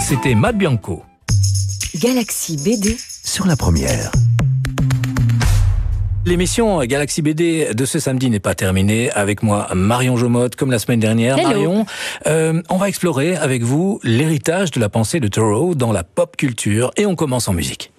C'était Matt Bianco. Galaxy BD sur la première. L'émission Galaxy BD de ce samedi n'est pas terminée. Avec moi, Marion Jomotte, comme la semaine dernière. Hello. Marion, on va explorer avec vous l'héritage de la pensée de Thoreau dans la pop culture et on commence en musique.